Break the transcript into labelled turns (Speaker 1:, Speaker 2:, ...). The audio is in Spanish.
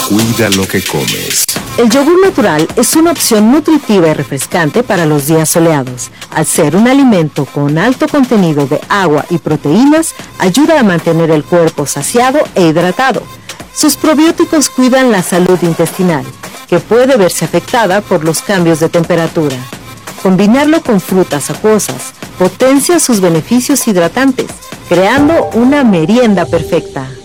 Speaker 1: Cuida lo que comes.
Speaker 2: El yogur natural es una opción nutritiva y refrescante para los días soleados. Al ser un alimento con alto contenido de agua y proteínas, ayuda a mantener el cuerpo saciado e hidratado. Sus probióticos cuidan la salud intestinal, que puede verse afectada por los cambios de temperatura. Combinarlo con frutas acuosas potencia sus beneficios hidratantes, creando una merienda perfecta.